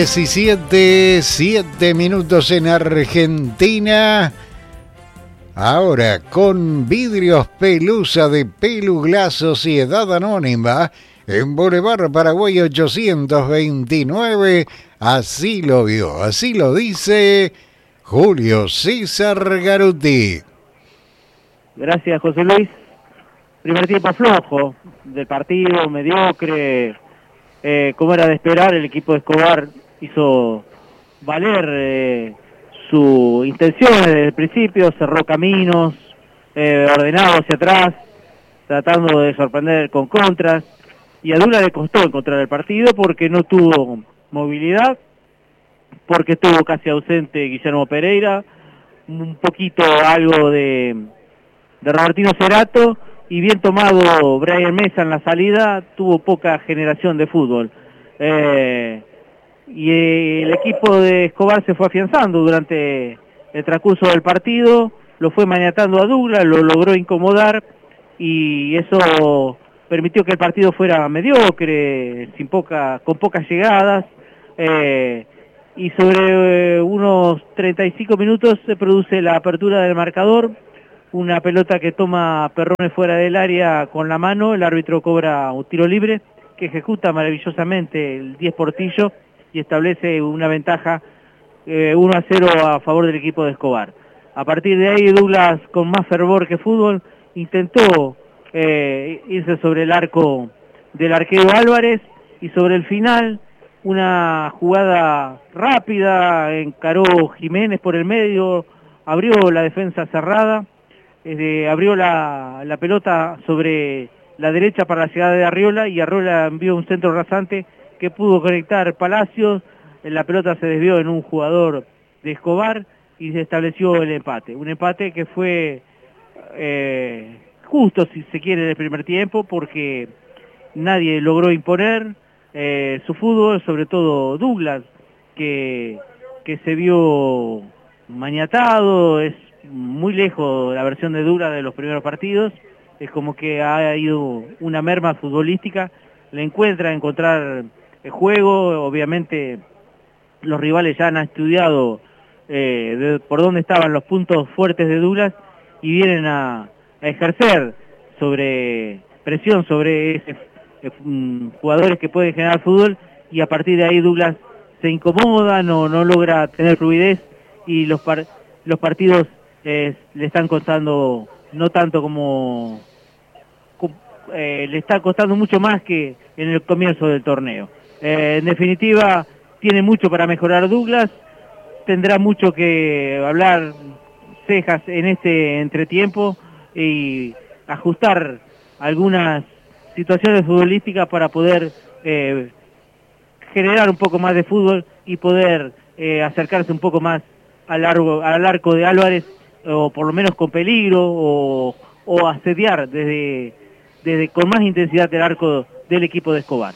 7 minutos en Argentina. Ahora con vidrios Pelusa de Peluglass Sociedad Anónima en Boulevard Paraguay 829. Así lo vio, así lo dice Julio César Garuti. Gracias, José Luis. Primer tiempo flojo del partido, mediocre. Como era de esperar, el equipo de Escobar hizo valer su intención desde el principio, cerró caminos, ordenado hacia atrás, tratando de sorprender con contras, y a Douglas le costó encontrar el partido porque no tuvo movilidad, porque estuvo casi ausente Guillermo Pereira, un poquito algo de Robertino Cerato, y bien tomado Brian Mesa en la salida, tuvo poca generación de fútbol. Y el equipo de Escobar se fue afianzando durante el transcurso del partido, lo fue maniatando a Douglas, lo logró incomodar, y eso permitió que el partido fuera mediocre, con pocas llegadas, y sobre unos 35 minutos se produce la apertura del marcador, una pelota que toma Perrone fuera del área con la mano, el árbitro cobra un tiro libre que ejecuta maravillosamente el 10 Portillo y establece una ventaja 1-0 a favor del equipo de Escobar. A partir de ahí Douglas, con más fervor que fútbol, intentó irse sobre el arco del arquero Álvarez, y sobre el final una jugada rápida, encaró Jiménez por el medio, abrió la defensa cerrada, abrió la pelota sobre la derecha para la llegada de Arriola, y Arriola envió un centro rasante que pudo conectar Palacios, la pelota se desvió en un jugador de Escobar y se estableció el empate. Un empate que fue justo, si se quiere, en el primer tiempo, porque nadie logró imponer su fútbol, sobre todo Douglas, que se vio maniatado. Es muy lejos la versión de Douglas de los primeros partidos, es como que ha ido una merma futbolística, le encontrar el juego. Obviamente los rivales ya han estudiado por dónde estaban los puntos fuertes de Douglas y vienen a ejercer presión sobre ese jugadores que pueden generar fútbol, y a partir de ahí Douglas se incomoda, no logra tener fluidez, y los partidos le están costando, no tanto como le está costando mucho más que en el comienzo del torneo. En definitiva, tiene mucho para mejorar Douglas, tendrá mucho que hablar Cejas en este entretiempo y ajustar algunas situaciones futbolísticas para poder generar un poco más de fútbol y poder acercarse un poco más al arco de Álvarez, o por lo menos con peligro, o asediar desde con más intensidad el arco del equipo de Escobar.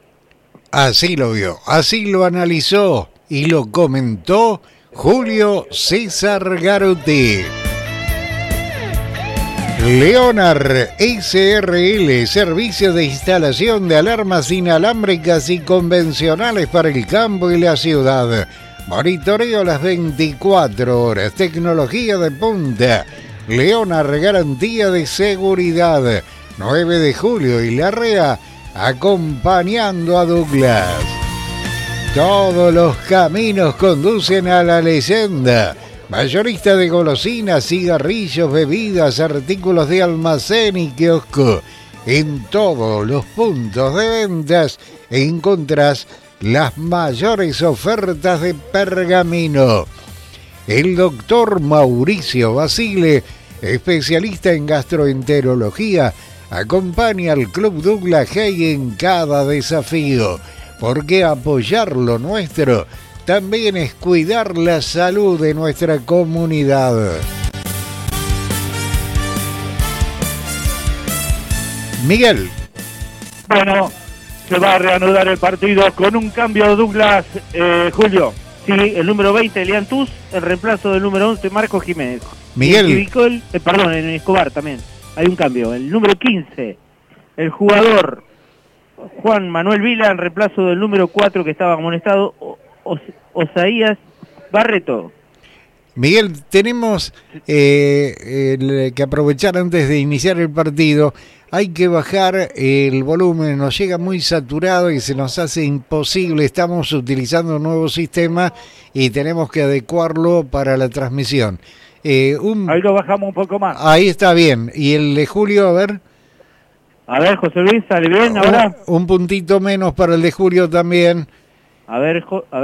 Así lo vio, así lo analizó y lo comentó Julio César Garuti. Leonard SRL, servicio de instalación de alarmas inalámbricas y convencionales para el campo y la ciudad. Monitoreo las 24 horas, tecnología de punta. Leonard, garantía de seguridad. 9 de julio y Larrea, acompañando a Douglas. Todos los caminos conducen a la leyenda. Mayorista de golosinas, cigarrillos, bebidas, artículos de almacén y kiosco. En todos los puntos de ventas encontrás las mayores ofertas de Pergamino. El doctor Mauricio Basile, especialista en gastroenterología, acompaña al Club Douglas Hay en cada desafío, porque apoyar lo nuestro también es cuidar la salud de nuestra comunidad. Miguel. Bueno, se va a reanudar el partido con un cambio de Douglas, Julio. Sí, el número 20, Elian Tuz, el reemplazo del número 11, Marco Jiménez. Miguel. Perdón, en Escobar también hay un cambio. El número 15, el jugador Juan Manuel Vila, en reemplazo del número 4 que estaba amonestado, Osaías Barreto. Miguel, tenemos que aprovechar antes de iniciar el partido. Hay que bajar el volumen, nos llega muy saturado y se nos hace imposible. Estamos utilizando un nuevo sistema y tenemos que adecuarlo para la transmisión. Ahí lo bajamos un poco más. Ahí está bien. ¿Y el de Julio, a ver? A ver, José Luis, ¿sale bien ahora? Un puntito menos para el de Julio también. A ver,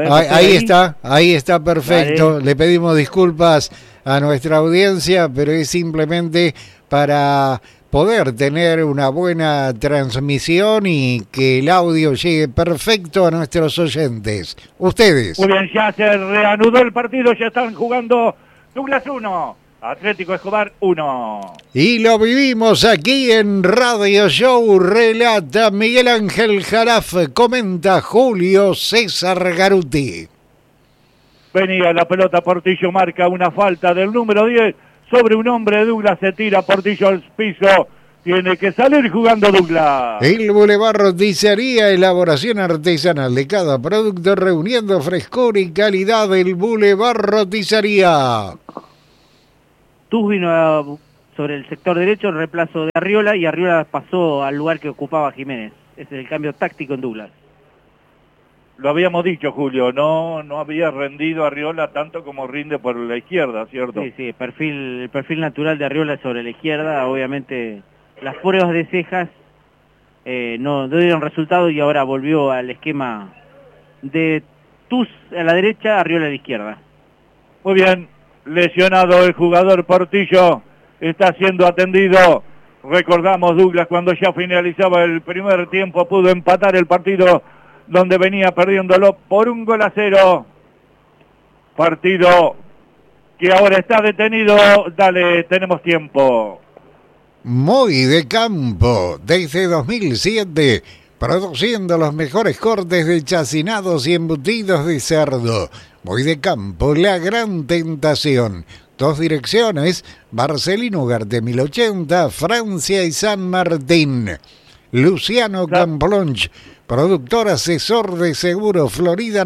ahí está perfecto. Vale. Le pedimos disculpas a nuestra audiencia, pero es simplemente para poder tener una buena transmisión y que el audio llegue perfecto a nuestros oyentes. Ustedes. Muy bien, ya se reanudó el partido, ya están jugando Douglas 1, Atlético Escobar 1. Y lo vivimos aquí en Radio Show, relata Miguel Ángel Jalaf, comenta Julio César Garuti. Venía la pelota, Portillo marca una falta del número 10 sobre un hombre de Douglas, se tira Portillo al piso, tiene que salir jugando Douglas. El Boulevard Roticería, elaboración artesanal de cada producto, reuniendo frescura y calidad. El Boulevard Roticería. Tú vino sobre el sector derecho, el reemplazo de Arriola, y Arriola pasó al lugar que ocupaba Jiménez. Ese es el cambio táctico en Douglas. Lo habíamos dicho, Julio, no había rendido Arriola tanto como rinde por la izquierda, ¿cierto? Sí, el perfil natural de Arriola sobre la izquierda. Obviamente las pruebas de cejas no dieron resultado y ahora volvió al esquema de Tuz a la derecha, Arriola a la izquierda. Muy bien, lesionado el jugador Portillo, está siendo atendido. Recordamos, Douglas, cuando ya finalizaba el primer tiempo, pudo empatar el partido donde venía perdiéndolo por 1-0. Partido que ahora está detenido. Dale, tenemos tiempo. Muy de campo, desde 2007, produciendo los mejores cortes de chacinados y embutidos de cerdo. Muy de campo, la gran tentación. 2 direcciones, Marcelino Ugarte 1080, Francia y San Martín. Luciano Camplonch, productor asesor de seguro, Florida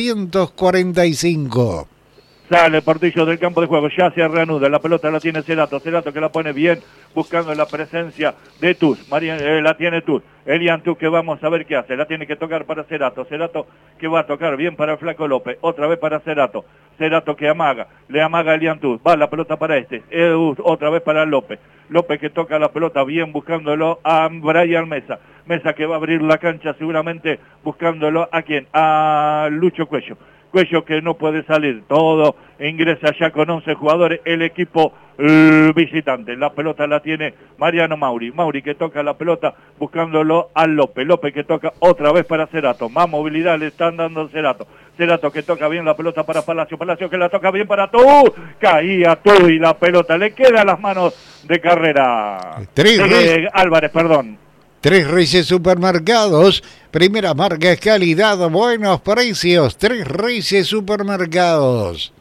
945. Sale Portillo del campo de juego, ya se reanuda, la pelota la tiene Cerato que la pone bien, buscando la presencia de Tuz, la tiene Tuz, Elian Tuz que vamos a ver qué hace, la tiene que tocar para Cerato que va a tocar bien para el Flaco López, otra vez para Cerato que amaga, le amaga Elian Tuz, va la pelota para otra vez para López que toca la pelota bien buscándolo a Brian Mesa que va a abrir la cancha seguramente buscándolo a quién, a Lucho Cuello que no puede salir, todo ingresa ya con 11 jugadores, el equipo visitante, la pelota la tiene Mariano Mauri que toca la pelota buscándolo a López que toca otra vez para Cerato, más movilidad le están dando Cerato que toca bien la pelota para Palacio que la toca bien para Tú, caía Tú y la pelota le queda a las manos de Carrera, Álvarez, perdón. Tres Reyes Supermercados, primera marca es calidad, buenos precios. Tres Reyes Supermercados.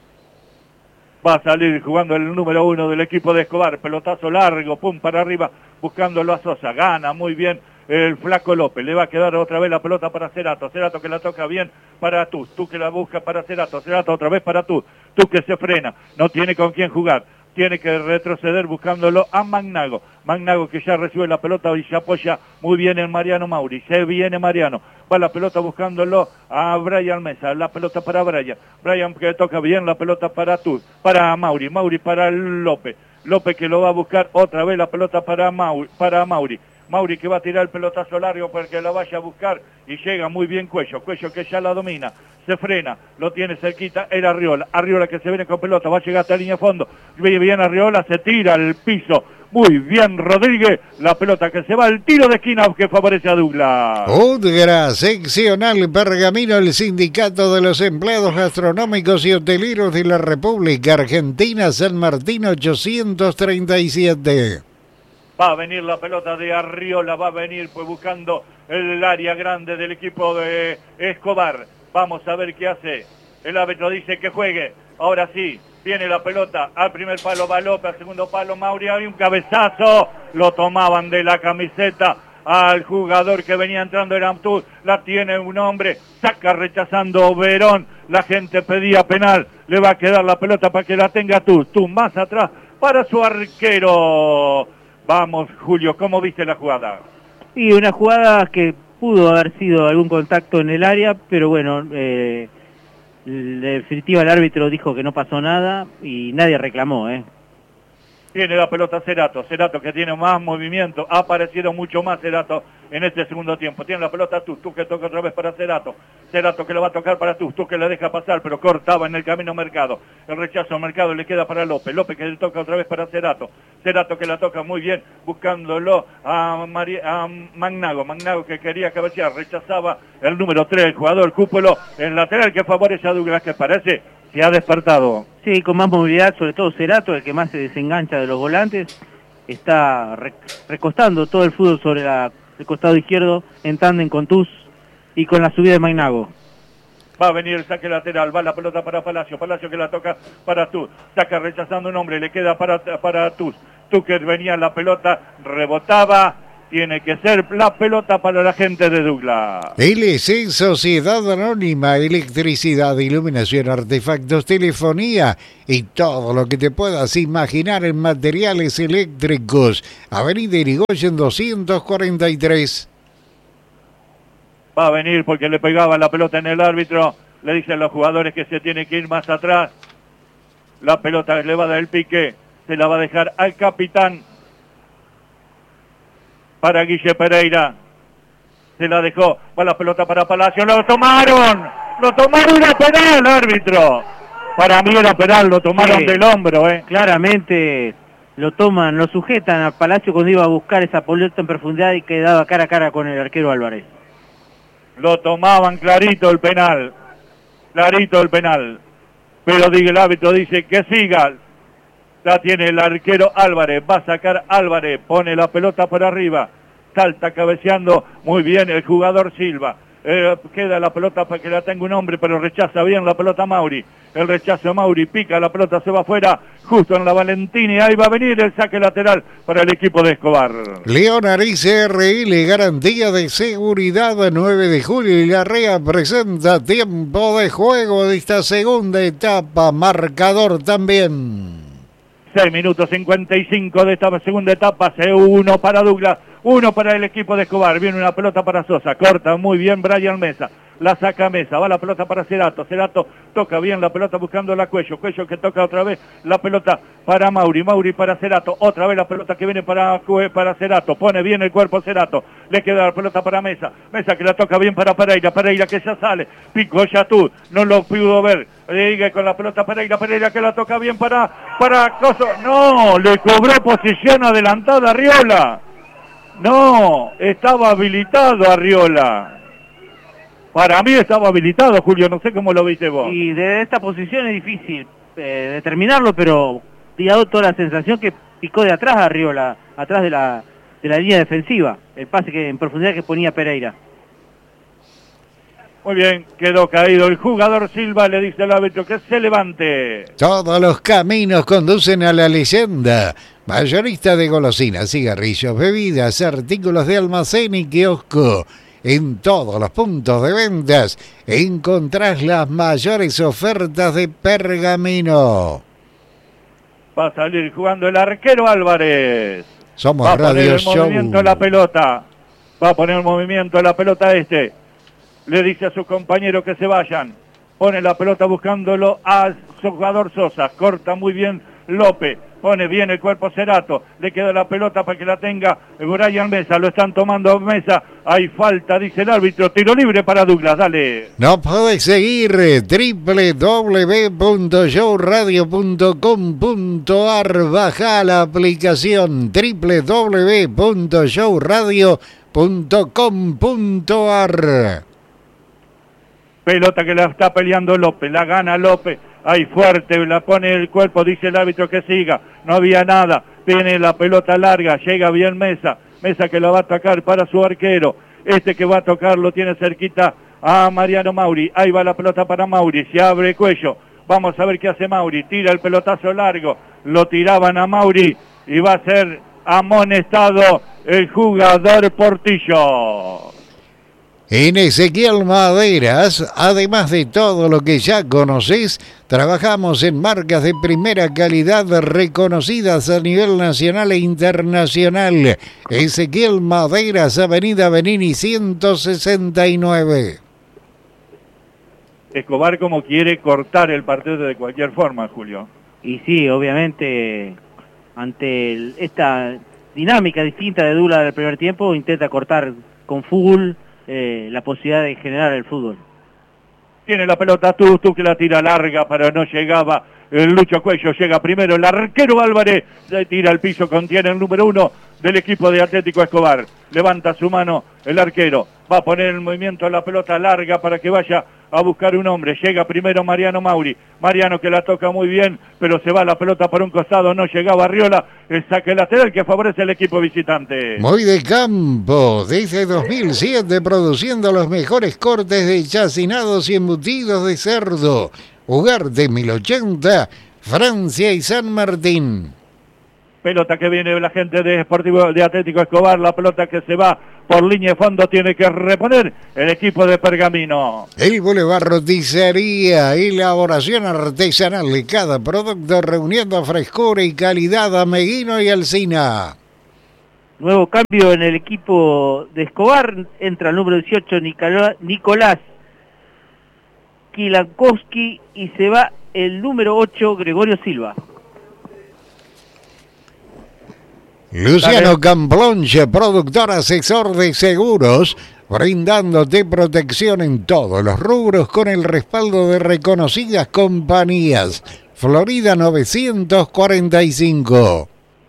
Va a salir jugando el número 1 del equipo de Escobar, pelotazo largo, pum para arriba, buscándolo a Sosa, gana muy bien el Flaco López, le va a quedar otra vez la pelota para Cerato que la toca bien para Tú que la busca para Cerato otra vez para Tú que se frena, no tiene con quién jugar. Tiene que retroceder buscándolo a Magnago que ya recibe la pelota y se apoya muy bien en Mariano Mauri, se viene Mariano, va la pelota buscándolo a Brian Mesa, la pelota para Brian que toca bien la pelota para Mauri para López que lo va a buscar otra vez la pelota para Mauri que va a tirar el pelotazo largo para que la vaya a buscar y llega muy bien Cuello que ya la domina, se frena, lo tiene cerquita, era Arriola que se viene con pelota, va a llegar hasta la línea de fondo, bien Arriola, se tira al piso, muy bien Rodríguez, la pelota que se va al tiro de esquina que favorece a Douglas. Udgra, seccional Pergamino, el Sindicato de los Empleados Gastronómicos y Hoteleros de la República Argentina, San Martín 837. Va a venir la pelota de Arriola, va a venir pues buscando el área grande del equipo de Escobar. Vamos a ver qué hace. El árbitro dice que juegue. Ahora sí, viene la pelota. Al primer palo va López, al segundo palo Mauri. Hay un cabezazo. Lo tomaban de la camiseta al jugador que venía entrando en Amtú, la tiene un hombre, saca rechazando Verón, la gente pedía penal, le va a quedar la pelota para que la tenga tú más atrás para su arquero. Vamos, Julio, ¿cómo viste la jugada? Y una jugada que pudo haber sido algún contacto en el área, pero bueno, en definitiva el árbitro dijo que no pasó nada y nadie reclamó, Tiene la pelota Cerato que tiene más movimiento, ha aparecido mucho más Cerato en este segundo tiempo. Tiene la pelota Tú que toca otra vez para Cerato que lo va a tocar para Tú que le deja pasar, pero cortaba en el camino Mercado. El rechazo a Mercado le queda para López que le toca otra vez para Cerato que la toca muy bien, buscándolo a Magnago que quería cabecear, rechazaba el número 3, el jugador Cúpolo, el lateral que favorece a Douglas, que parece se ha despertado. Sí, con más movilidad, sobre todo Cerato, el que más se desengancha de los volantes, está recostando todo el fútbol sobre el costado izquierdo, en tándem con Tuz y con la subida de Magnago. Va a venir el saque lateral, va la pelota para Palacio que la toca para Tuz, saca rechazando un hombre, le queda para Tuz que venía la pelota, rebotaba. Tiene que ser la pelota para la gente de Douglas. LC Sociedad Anónima, electricidad, iluminación, artefactos, telefonía y todo lo que te puedas imaginar en materiales eléctricos. Avenida Irigoyen 243. Va a venir porque le pegaba la pelota en el árbitro. Le dicen los jugadores que se tiene que ir más atrás. La pelota le va a dar el pique. Se la va a dejar al capitán. Para Guille Pereira, se la dejó, va la pelota para Palacio, lo tomaron a penal, árbitro. Para mí era penal, lo tomaron del hombro, Claramente lo sujetan a Palacio cuando iba a buscar esa pelota en profundidad y quedaba cara a cara con el arquero Álvarez. Lo tomaban clarito el penal, pero el árbitro dice que siga. La tiene el arquero Álvarez, va a sacar Álvarez, pone la pelota por arriba, salta cabeceando muy bien el jugador Silva, queda la pelota para que la tenga un hombre, pero rechaza bien la pelota Mauri, el rechazo de Mauri, pica, la pelota se va afuera, justo en la Valentini, ahí va a venir el saque lateral para el equipo de Escobar. Leonardo RL, garantía de seguridad, 9 de julio y Larrea presenta tiempo de juego de esta segunda etapa, marcador también. 6 minutos 55 de esta segunda etapa, 1 para Douglas, 1 para el equipo de Escobar. Viene una pelota para Sosa, corta muy bien Brian Mesa, la saca Mesa, va la pelota para Cerato toca bien la pelota buscando a Cuello que toca otra vez la pelota para Mauri para Cerato, otra vez la pelota que viene para Cerato, pone bien el cuerpo Cerato, le queda la pelota para Mesa que la toca bien para Pereira que ya sale, picó Yatú, no lo pudo ver, sigue con la pelota Pereira que la toca bien para Coso, no, le cobró posición adelantada a Arriola, no, estaba habilitado Arriola. Para mí estaba habilitado, Julio, no sé cómo lo viste vos. Y de esta posición es difícil determinarlo, pero te ha dado toda la sensación que picó de atrás a Arriola, atrás de la línea defensiva, el pase que en profundidad que ponía Pereira. Muy bien, quedó caído el jugador Silva, le dice al árbitro que se levante. Todos los caminos conducen a la leyenda. Mayorista de golosinas, cigarrillos, bebidas, artículos de almacén y kiosco. En todos los puntos de ventas encontrás las mayores ofertas de Pergamino. Va a salir jugando el arquero Álvarez. Somos Va a poner Radio el Show. movimiento de la pelota. Va a poner el movimiento de la pelota Le dice a sus compañeros que se vayan. Pone la pelota buscándolo a su jugador Sosa. Corta muy bien López. Pone bien el cuerpo Cerato, le queda la pelota para que la tenga Brian Mesa, lo están tomando Mesa, hay falta, dice el árbitro, tiro libre para Douglas, dale. No podés seguir www.showradio.com.ar, baja la aplicación www.showradio.com.ar. Pelota que la está peleando López, la gana López. Ahí fuerte, la pone el cuerpo, dice el árbitro que siga, no había nada, tiene la pelota larga, llega bien Mesa que la va a atacar para su arquero, que va a tocar lo tiene cerquita a Mariano Mauri, ahí va la pelota para Mauri, se abre Cuello, vamos a ver qué hace Mauri, tira el pelotazo largo, lo tiraban a Mauri y va a ser amonestado el jugador Portillo. En Ezequiel Maderas, además de todo lo que ya conoces, trabajamos en marcas de primera calidad reconocidas a nivel nacional e internacional. Ezequiel Maderas, Avenida Benini 169. Escobar como quiere cortar el partido de cualquier forma, Julio. Y sí, obviamente, ante esta dinámica distinta de Douglas del primer tiempo, intenta cortar con full la posibilidad de generar el fútbol. Tiene la pelota tú que la tira larga, pero no llegaba. El Lucho Cuello llega primero, el arquero Álvarez le tira al piso, contiene el número 1 del equipo de Atlético Escobar. Levanta su mano el arquero, va a poner en movimiento la pelota larga para que vaya a buscar un hombre. Llega primero Mariano Mauri. Mariano que la toca muy bien, pero se va la pelota por un costado, no llegaba Arriola. El saque lateral que favorece al equipo visitante. Muy de campo, desde 2007 produciendo los mejores cortes de chacinados y embutidos de cerdo. Ugarte 1080, Francia y San Martín. Pelota que viene de la gente de Sportivo de Atlético Escobar, la pelota que se va por línea de fondo, tiene que reponer el equipo de Pergamino. El Boulevard Roticería, elaboración artesanal de cada producto, reuniendo frescura y calidad a Meguino y Alsina. Nuevo cambio en el equipo de Escobar, entra el número 18 Nicolás Kilankowski y se va el número 8 Gregorio Silva. Luciano Camplonche, productor asesor de seguros, brindándote protección en todos los rubros con el respaldo de reconocidas compañías. Florida 945.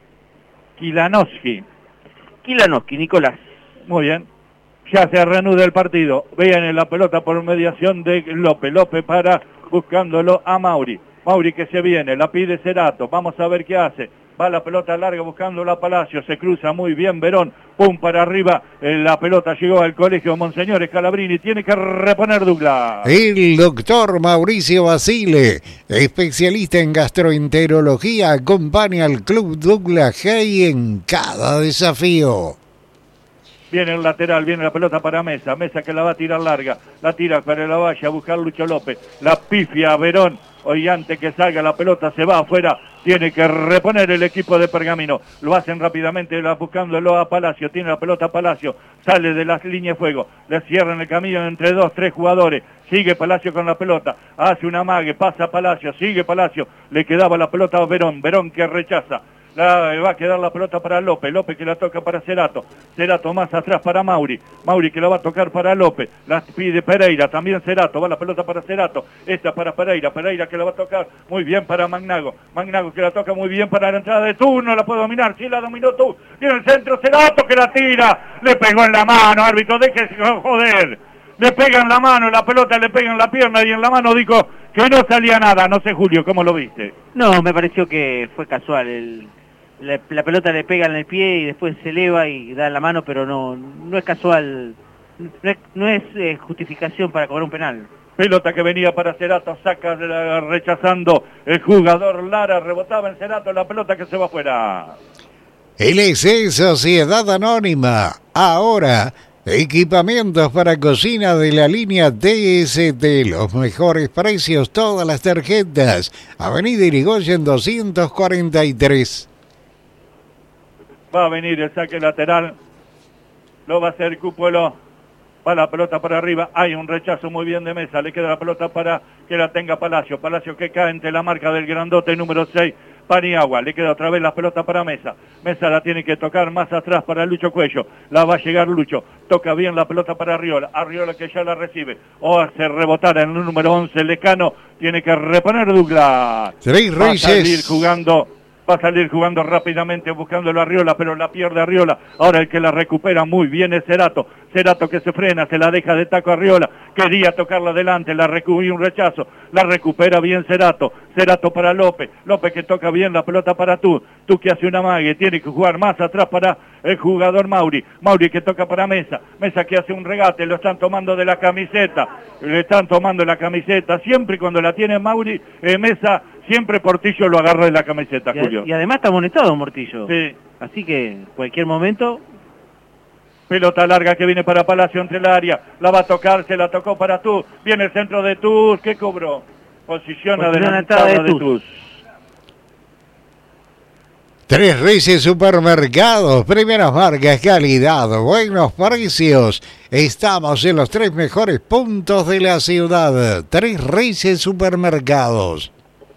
Kilanowski, Nicolás. muy bien. Ya se reanuda el partido. Vean la pelota por mediación de López. López para buscándolo a Mauri. Mauri que se viene, la pide Cerato. Vamos a ver qué hace. Va la pelota larga buscándola a Palacio, se cruza muy bien Verón, pum para arriba, la pelota llegó al colegio Monseñor Scalabrini, tiene que reponer Douglas. El doctor Mauricio Basile, especialista en gastroenterología, acompaña al Club Douglas Hay en cada desafío. Viene el lateral, viene la pelota para Mesa, Mesa que la va a tirar larga, la tira para la valla a buscar Lucho López, la pifia a Verón, hoy antes que salga la pelota se va afuera, tiene que reponer el equipo de Pergamino, lo hacen rápidamente buscándolo a Palacio, tiene la pelota Palacio, sale de las líneas de fuego, le cierran el camino entre 2-3 jugadores, sigue Palacio con la pelota, hace una amague, pasa Palacio, sigue Palacio, le quedaba la pelota a Verón, Verón que rechaza. Va a quedar la pelota para López, López que la toca para Cerato, Cerato más atrás para Mauri, Mauri que la va a tocar para López, la pide Pereira, también Cerato, va la pelota para Cerato, esta para Pereira, Pereira que la va a tocar muy bien para Magnago, Magnago que la toca muy bien para la entrada de Tú, no la puede dominar, sí la dominó Tú, tiene el centro Cerato que la tira, le pegó en la mano, árbitro, déjese joder, le pega en la mano, la pelota le pega en la pierna y en la mano dijo que no salía nada, no sé Julio, ¿cómo lo viste? No, me pareció que fue casual, la pelota le pega en el pie y después se eleva y da en la mano, pero no es casual, no es justificación para cobrar un penal. Pelota que venía para Cerato, saca rechazando el jugador Lara, rebotaba en Cerato, la pelota que se va afuera. LC Sociedad Anónima, ahora equipamientos para cocina de la línea TST, los mejores precios, todas las tarjetas, Avenida Irigoyen 243. Va a venir el saque lateral, lo va a hacer Cúpolo, va la pelota para arriba, hay un rechazo muy bien de Mesa, le queda la pelota para que la tenga Palacio, Palacio que cae entre la marca del grandote número 6, Paniagua, le queda otra vez la pelota para Mesa, Mesa la tiene que tocar más atrás para Lucho Cuello, la va a llegar Lucho, toca bien la pelota para Arriola, Arriola que ya la recibe, o hace rebotar en el número 11, Lecano, tiene que reponer Douglas, va a salir jugando rápidamente buscándolo a Arriola, pero la pierde Arriola. Ahora el que la recupera muy bien es Cerato. Cerato que se frena, se la deja de taco a Arriola. Quería tocarla adelante, la recubrió un rechazo. La recupera bien Cerato. Cerato para López. López que toca bien la pelota para Tú. Tú que hace una mague, tiene que jugar más atrás para el jugador Mauri. Mauri que toca para Mesa. Mesa que hace un regate, lo están tomando de la camiseta. Le están tomando la camiseta. Siempre cuando la tiene Mauri, Mesa, siempre Portillo lo agarra de la camiseta, Julio. Y además está amonestado Mortillo. Sí. Así que en cualquier momento Pelota larga que viene para Palacio entre el área. La va a tocar, se la tocó para Tuz. Viene el centro de Tuz. ¿Qué cobró? Posición adelantada de Tuz. Tres Reyes Supermercados, primeras marcas, calidad, buenos precios. Estamos en los 3 mejores puntos de la ciudad. Tres Reyes Supermercados.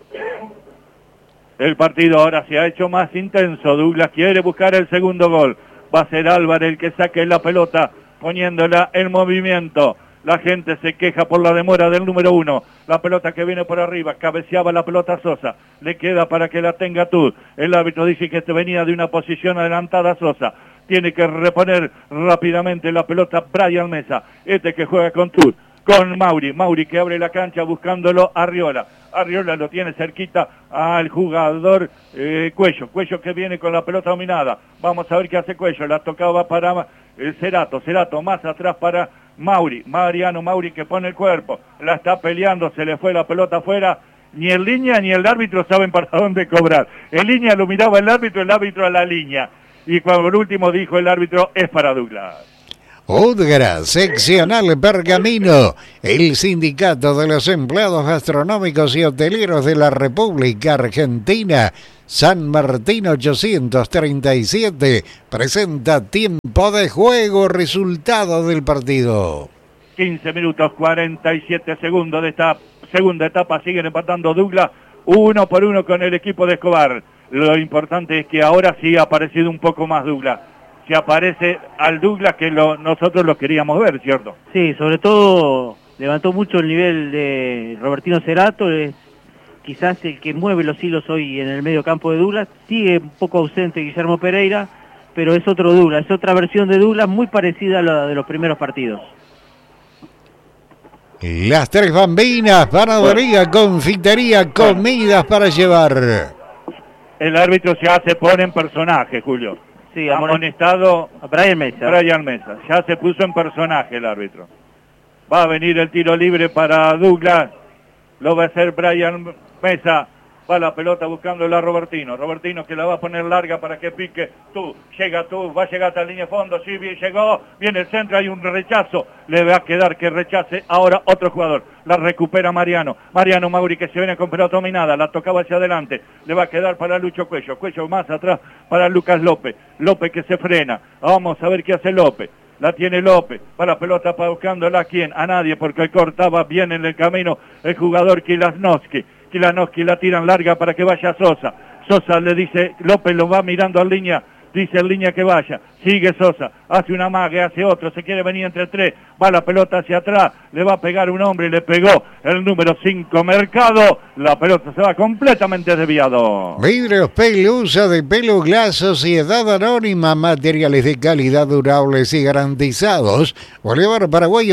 El partido ahora se ha hecho más intenso. Douglas quiere buscar el segundo gol. Va a ser Álvarez el que saque la pelota, poniéndola en movimiento. La gente se queja por la demora del número 1. La pelota que viene por arriba, cabeceaba la pelota Sosa. Le queda para que la tenga Tuz. El árbitro dice que venía de una posición adelantada Sosa. Tiene que reponer rápidamente la pelota Brian Mesa. Que juega con Tuz. Con Mauri. Mauri que abre la cancha buscándolo a Arriola. Arriola lo tiene cerquita al jugador Cuello. Cuello que viene con la pelota dominada. Vamos a ver qué hace Cuello. La tocaba para Cerato. Cerato más atrás para Mauri. Mariano Mauri que pone el cuerpo. La está peleando. Se le fue la pelota afuera. Ni en línea ni el árbitro saben para dónde cobrar. En línea lo miraba el árbitro a la línea. Y cuando el último dijo el árbitro es para Douglas. UDGRA, seccional Pergamino, el Sindicato de los Empleados Gastronómicos y Hoteleros de la República Argentina, San Martín 837, presenta tiempo de juego, resultado del partido. 15 minutos 47 segundos de esta segunda etapa, siguen empatando Douglas 1-1 con el equipo de Escobar. Lo importante es que ahora sí ha aparecido un poco más Douglas. Se aparece al Douglas que nosotros lo queríamos ver, ¿cierto? Sí, sobre todo levantó mucho el nivel de Robertino Cerato, es quizás el que mueve los hilos hoy en el medio campo de Douglas. Sigue un poco ausente Guillermo Pereira, pero es otro Douglas, es otra versión de Douglas muy parecida a la de los primeros partidos. Las Tres Bambinas, panadería, confitería, comidas para llevar. El árbitro ya se pone en personaje, Julio. Sí, amonestado Brian Mesa. Ya se puso en personaje el árbitro. Va a venir el tiro libre para Douglas. Lo va a hacer Brian Mesa. Va la pelota buscándola a Robertino. Robertino que la va a poner larga para que pique. Va a llegar hasta la línea de fondo. Sí, bien, llegó. Viene el centro, hay un rechazo. Le va a quedar que rechace ahora otro jugador. La recupera Mariano. Mariano Mauri que se viene con pelota dominada. La tocaba hacia adelante. Le va a quedar para Lucho Cuello. Cuello más atrás para Lucas López. López que se frena. Vamos a ver qué hace López. La tiene López, para la pelota para buscándola a quién, a nadie, porque cortaba bien en el camino el jugador Kilasnowski. Kilasnowski la tiran larga para que vaya Sosa. Sosa le dice, López lo va mirando en línea, dice en línea que vaya. Sigue Sosa, hace una mague, hace otro, se quiere venir entre tres, va la pelota hacia atrás, le va a pegar un hombre y le pegó el número 5 Mercado. La pelota se va completamente desviado. Vidrios Pelusa de Pelo Glass, Sociedad Anónima, materiales de calidad durables y garantizados. Bolívar Paraguay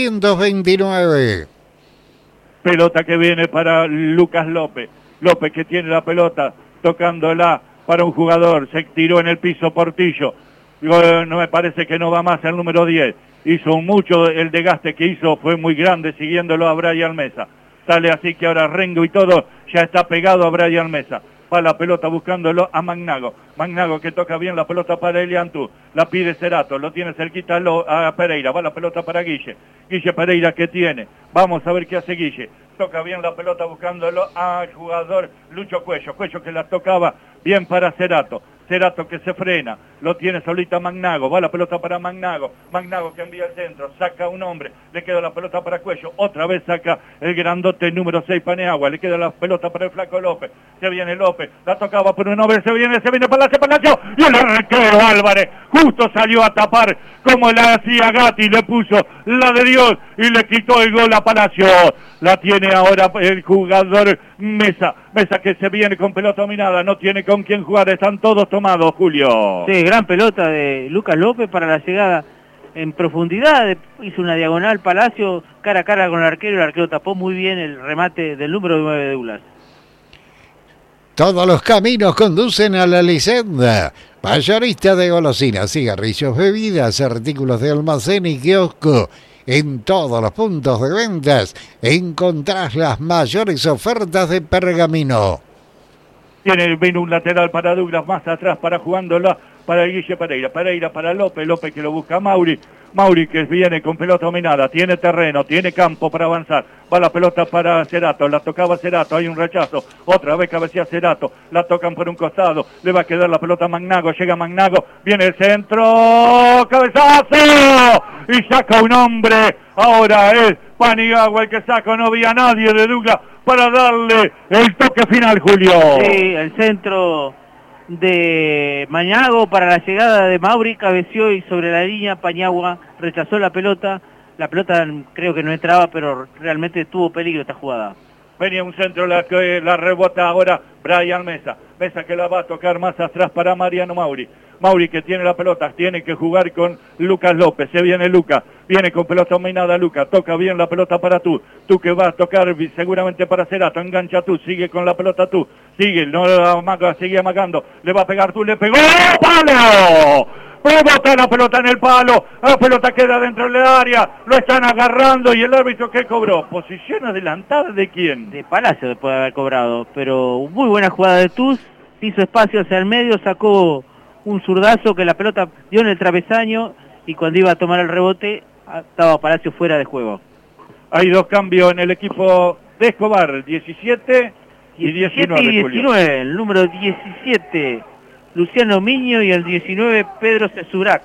829. Pelota que viene para Lucas López. López que tiene la pelota, tocándola para un jugador. Se tiró en el piso Portillo. No me parece que no va más el número 10. Hizo mucho, el desgaste que hizo fue muy grande siguiéndolo a Brian Mesa. Sale así que ahora Rengo y todo ya está pegado a Brian Mesa. Va la pelota buscándolo a Magnago. Magnago que toca bien la pelota para Eliantú. La pide Cerato, lo tiene cerquita a Pereira. Va la pelota para Guille. Guille Pereira que tiene. Vamos a ver qué hace Guille. Toca bien la pelota buscándolo al jugador Lucho Cuello. Cuello que la tocaba bien para Cerato. Cerato que se frena, lo tiene solita Magnago, va la pelota para Magnago, Magnago que envía al centro, saca un hombre, le queda la pelota para Cuello, otra vez saca el grandote número 6 Paneagua, le queda la pelota para el flaco López, se viene López, la tocaba por un hombre, se viene Palacio, y el arquero Álvarez, justo salió a tapar como la hacía Gatti, le puso la de Dios y le quitó el gol a Palacio. La tiene ahora el jugador Mesa que se viene con pelota dominada, no tiene con quién jugar, están todos tomados, Julio. Sí, gran pelota de Lucas López para la llegada en profundidad, hizo una diagonal Palacio, cara a cara con el arquero tapó muy bien el remate del número 9 de Douglas. Todos los caminos conducen a la Licenda, mayorista de golosinas, cigarrillos, bebidas, artículos de almacén y kiosco. En todos los puntos de ventas encontrás las mayores ofertas de Pergamino. Viene un lateral para Douglas, más atrás para jugándola para el Guille Pereira. Pereira para López, López que lo busca a Mauri. Mauri que viene con pelota dominada, tiene terreno, tiene campo para avanzar. Va la pelota para Cerato, la tocaba Cerato, hay un rechazo. Otra vez cabecea Cerato, la tocan por un costado. Le va a quedar la pelota a Magnago, llega Magnago, viene el centro, cabezazo. Y saca un hombre, ahora es Paniagua el que saca, no había nadie de Douglas para darle el toque final, Julio. Sí, el centro de Mañago para la llegada de Mauri, cabeció y sobre la línea Paniagua rechazó la pelota creo que no entraba, pero realmente tuvo peligro esta jugada. Venía un centro, la rebota ahora Brian Mesa. Mesa que la va a tocar más atrás para Mariano Mauri. Mauri que tiene la pelota, tiene que jugar con Lucas López. Se viene Lucas, viene con pelota dominada Lucas. Toca bien la pelota para tú. Tú que vas a tocar seguramente para Cerato. Engancha tú, sigue con la pelota tú. Sigue, no la amaga, sigue amagando. Le va a pegar tú, le pegó. ¡Palo! Rebota la pelota en el palo, la pelota queda dentro del área, lo están agarrando y el árbitro que cobró. ¿Posición adelantada de quién? De Palacio después de haber cobrado, pero muy buena jugada de Tuz, hizo espacio hacia el medio, sacó un zurdazo que la pelota dio en el travesaño y cuando iba a tomar el rebote estaba Palacio fuera de juego. Hay dos cambios en el equipo de Escobar, 17 y 19. Y 19, el número 17. Luciano Miño y el 19 Pedro Cesurac.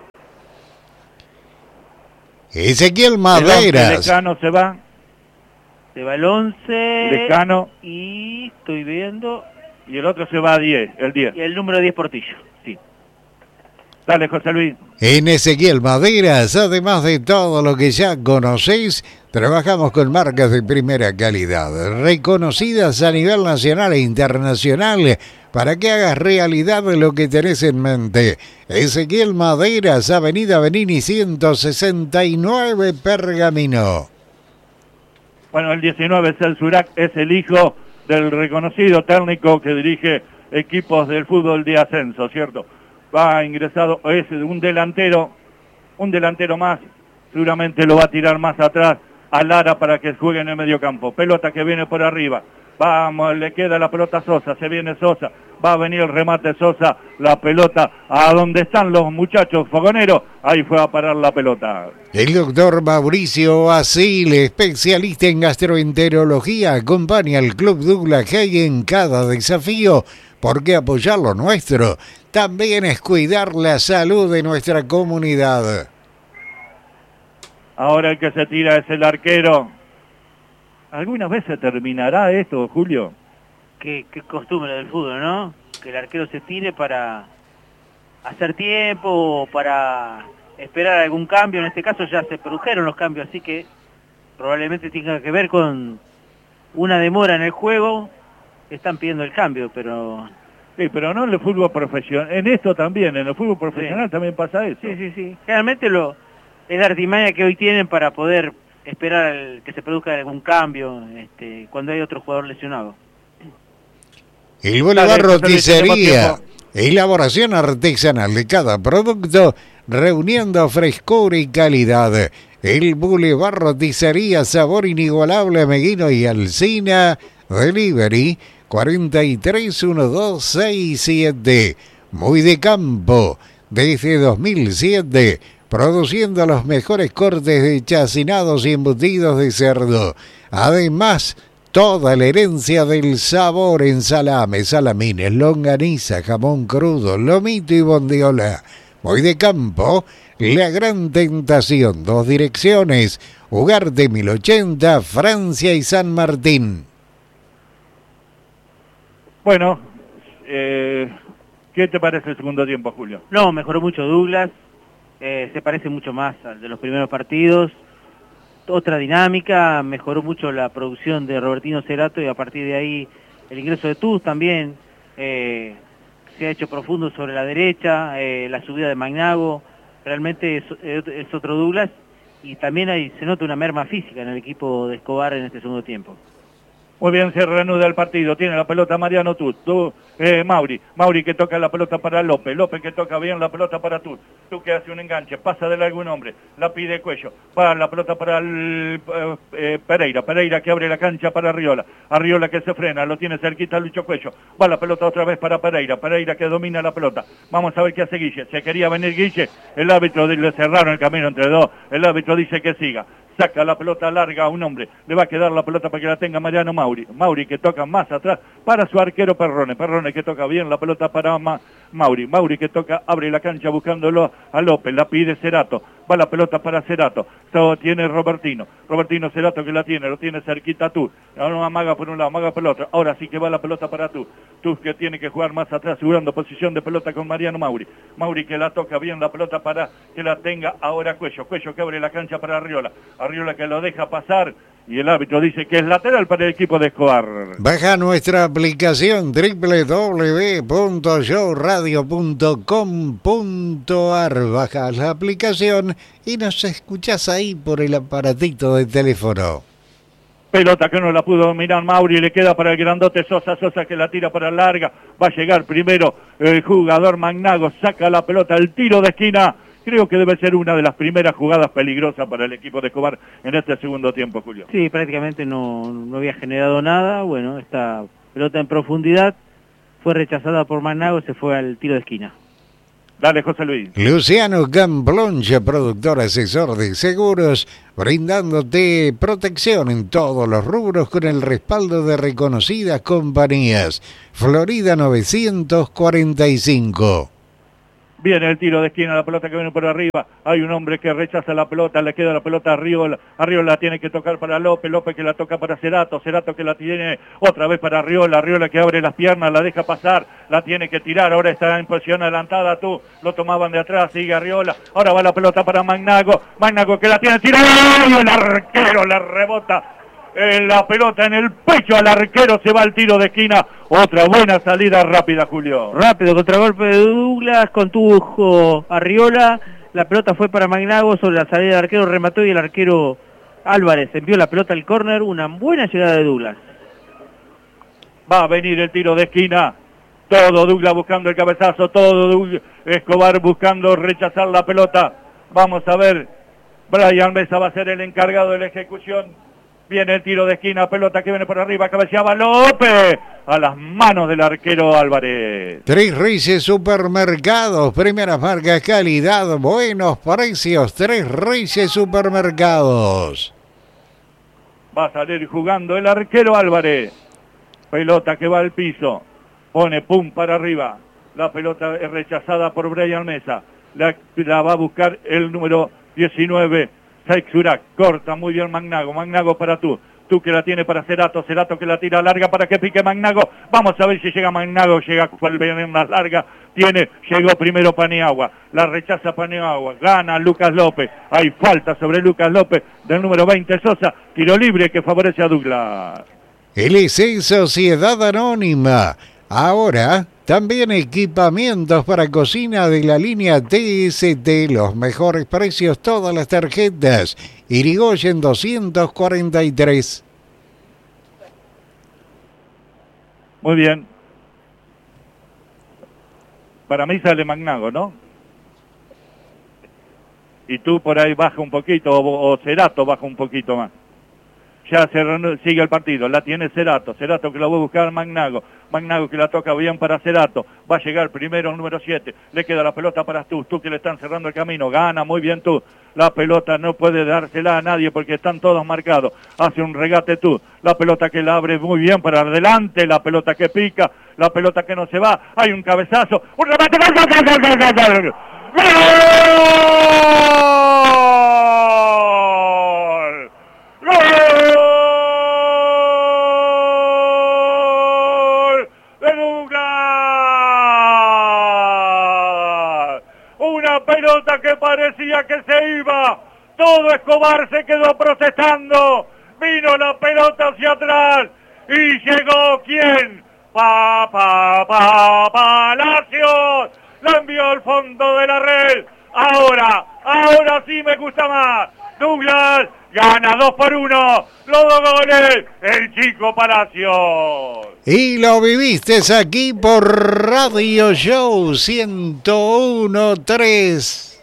Ezequiel Maderas. Lecano se va. Se va el 11. Lecano. Y estoy viendo. Y el otro se va a 10, el 10. Y el número 10 Portillo, sí. Dale, José Luis. En Ezequiel Maderas, además de todo lo que ya conocéis, trabajamos con marcas de primera calidad, reconocidas a nivel nacional e internacional, para que hagas realidad lo que tenés en mente. Ezequiel Maderas, Avenida Benini 169, Pergamino. Bueno, el 19 Cesurac es el hijo del reconocido técnico que dirige equipos del fútbol de ascenso, ¿cierto? Va ingresado, es un delantero más, seguramente lo va a tirar más atrás a Lara para que juegue en el medio campo. Pelota que viene por arriba, vamos, le queda la pelota a Sosa, se viene Sosa, va a venir el remate Sosa, la pelota a donde están los muchachos fogoneros, ahí fue a parar la pelota. El doctor Mauricio Asil, especialista en gastroenterología, acompaña al Club Douglas Haig en cada desafío, porque apoyar lo nuestro también es cuidar la salud de nuestra comunidad. Ahora el que se tira es el arquero. ¿Alguna vez se terminará esto, Julio? Qué costumbre del fútbol, ¿no? Que el arquero se tire para hacer tiempo o para esperar algún cambio. En este caso ya se produjeron los cambios, así que probablemente tenga que ver con una demora en el juego. Están pidiendo el cambio, pero... Sí, pero no en el fútbol profesional. En esto también, en el fútbol profesional también pasa eso. Sí. Generalmente es la artimaña que hoy tienen para poder esperar que se produzca algún cambio cuando hay otro jugador lesionado. El Boulevard Roticería, elaboración artesanal de cada producto, reuniendo frescura y calidad. El Boulevard Roticería, sabor inigualable a Meguino y Alsina, delivery 431267, muy de campo, desde 2007, produciendo los mejores cortes de chacinados y embutidos de cerdo. Además, toda la herencia del sabor en salames, salamines, longaniza, jamón crudo, lomito y bondiola. Muy de campo, La Gran Tentación, 2 direcciones, Ugarte 1080, Francia y San Martín. Bueno, ¿qué te parece el segundo tiempo, Julio? No, mejoró mucho Douglas, se parece mucho más al de los primeros partidos, otra dinámica, mejoró mucho la producción de Robertino Cerato y a partir de ahí el ingreso de Tuz también se ha hecho profundo sobre la derecha, la subida de Magnago, realmente es otro Douglas y también se nota una merma física en el equipo de Escobar en este segundo tiempo. Muy bien, se reanuda el partido. Tiene la pelota Mariano Tut. Mauri que toca la pelota para López. López que toca bien la pelota para Tut. Tut que hace un enganche. Pasa de algún hombre. La pide Cuello. Va la pelota para Pereira. Pereira que abre la cancha para Arriola. Arriola que se frena. Lo tiene cerquita Lucho Cuello. Va la pelota otra vez para Pereira. Pereira que domina la pelota. Vamos a ver qué hace Guille. Se quería venir Guille. El árbitro le cerraron el camino entre dos. El árbitro dice que siga. Saca la pelota larga a un hombre. Le va a quedar la pelota para que la tenga Mariano Mauri. Mauri que toca más atrás para su arquero Perrone. Perrone que toca bien la pelota para Mauri. Mauri que toca, abre la cancha buscándolo a López. La pide Cerato. Va la pelota para Cerato. Tiene Robertino. Robertino Cerato que la tiene. Lo tiene cerquita tú. Ahora amaga por un lado, amaga por el otro. Ahora sí que va la pelota para tú. Tú que tiene que jugar más atrás, asegurando posición de pelota con Mariano Mauri. Mauri que la toca bien la pelota para que la tenga ahora Cuello. Cuello que abre la cancha para Arriola. Arriola que lo deja pasar y el árbitro dice que es lateral para el equipo de Escobar. Baja nuestra aplicación www.showradio.com.ar. Baja la aplicación y nos escuchás ahí por el aparatito de teléfono. Pelota que no la pudo dominar Mauri, le queda para el grandote Sosa, Sosa que la tira para larga, va a llegar primero el jugador Magnago, saca la pelota, el tiro de esquina. Creo que debe ser una de las primeras jugadas peligrosas para el equipo de Escobar en este segundo tiempo, Julio. Sí, prácticamente no había generado nada. Bueno, esta pelota en profundidad fue rechazada por Magnago, se fue al tiro de esquina. Dale, José Luis. Luciano Camploncha, productor asesor de seguros, brindándote protección en todos los rubros con el respaldo de reconocidas compañías. Florida 945. Viene el tiro de esquina, la pelota que viene por arriba. Hay un hombre que rechaza la pelota, le queda la pelota a Arriola. Arriola la tiene que tocar para López, López que la toca para Cerato, Cerato que la tiene otra vez para Arriola, Arriola que abre las piernas, la deja pasar, la tiene que tirar, ahora está en posición adelantada, tú, lo tomaban de atrás, sigue Arriola, ahora va la pelota para Magnago, Magnago que la tiene tirada, y el arquero la rebota. La pelota en el pecho al arquero, se va al tiro de esquina. Otra buena salida rápida, Julio. Rápido, contragolpe de Douglas, contuvo Arriola. La pelota fue para Magnago sobre la salida del arquero, remató y el arquero Álvarez envió la pelota al córner. Una buena llegada de Douglas. Va a venir el tiro de esquina. Todo Douglas buscando el cabezazo, todo Escobar buscando rechazar la pelota. Vamos a ver. Brian Mesa va a ser el encargado de la ejecución. Viene el tiro de esquina, pelota que viene por arriba, cabeceaba López, a las manos del arquero Álvarez. Tres Reyes Supermercados, primeras marcas, calidad, buenos precios. Tres Reyes Supermercados. Va a salir jugando el arquero Álvarez. Pelota que va al piso, pone pum para arriba. La pelota es rechazada por Brian Mesa. La va a buscar el número 19. Seixurac, corta muy bien Magnago, Magnago para tú que la tiene para Cerato, Cerato que la tira larga para que pique Magnago, vamos a ver si llega Magnago, llega cual viene más larga, llegó primero Paniagua, la rechaza Paniagua, gana Lucas López, hay falta sobre Lucas López del número 20 Sosa, tiro libre que favorece a Douglas. LC Sociedad Anónima, ahora también equipamientos para cocina de la línea TST, los mejores precios, todas las tarjetas. Irigoyen 243. Muy bien. Para mí sale Magnago, ¿no? Y tú por ahí baja un poquito, o Cerato baja un poquito más. Ya sigue el partido, la tiene Cerato que la va a buscar Magnago que la toca bien para Cerato, va a llegar primero el número 7, le queda la pelota para tú que le están cerrando el camino, gana muy bien tú, la pelota no puede dársela a nadie porque están todos marcados, hace un regate tú, la pelota que la abre muy bien para adelante, la pelota que pica, la pelota que no se va, hay un cabezazo, un remate, ¡gol! Pelota que parecía que se iba, todo Escobar se quedó protestando, vino la pelota hacia atrás y llegó ¿quién? Palacios, la envió al fondo de la red, ahora sí me gusta más, Douglas Gana 2-1. Los 2 goles. El Chico Palacios. Y lo viviste aquí por Radio Show 101.3.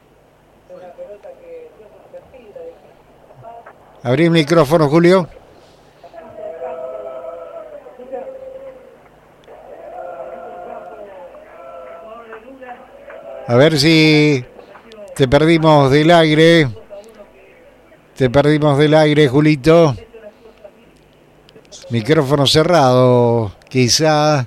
Abrí el micrófono, Julio. A ver si te perdimos del aire. Te perdimos del aire, Julito. Micrófono cerrado, quizá.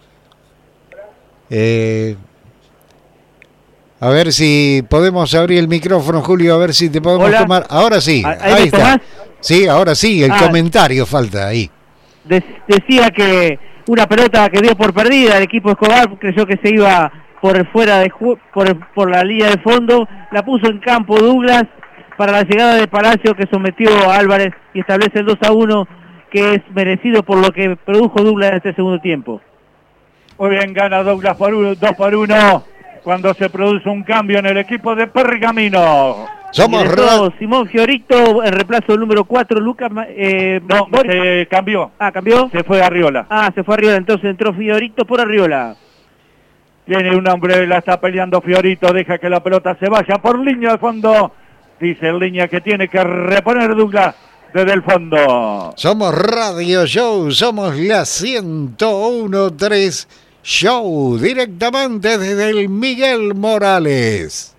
A ver si podemos abrir el micrófono, Julio, a ver si te podemos tomar. Ahora sí, ahí está. Tomás? Sí, ahora sí, el comentario falta ahí. Decía que una pelota que dio por perdida, el equipo Escobar creyó que se iba por la línea de fondo, la puso en campo Douglas para la llegada de Palacio, que sometió a Álvarez y establece el 2-1, que es merecido por lo que produjo Douglas en este segundo tiempo. Muy bien, gana Douglas 2-1 cuando se produce un cambio en el equipo de Pergamino. Simón Fiorito en reemplazo del número 4, Lucas... se cambió. ¿Cambió? Se fue Arriola. Se fue Arriola, entonces entró Fiorito por Arriola. Tiene un hombre, la está peleando Fiorito, deja que la pelota se vaya por línea de fondo. Dice en línea que tiene que reponer Douglas desde el fondo. Somos Radio Show, somos la 101.3 Show, directamente desde el Miguel Morales.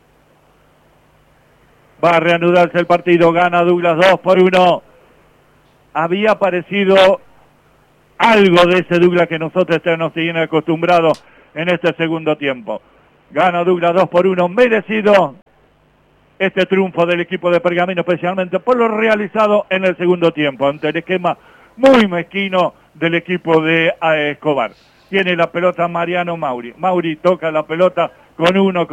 Va a reanudarse el partido, gana Douglas 2-1. Había aparecido algo de ese Douglas que nosotros nos tienen acostumbrados en este segundo tiempo. Gana Douglas 2-1, merecido este triunfo del equipo de Pergamino, especialmente por lo realizado en el segundo tiempo, ante el esquema muy mezquino del equipo de Escobar. Tiene la pelota Mariano Mauri. Mauri toca la pelota con uno.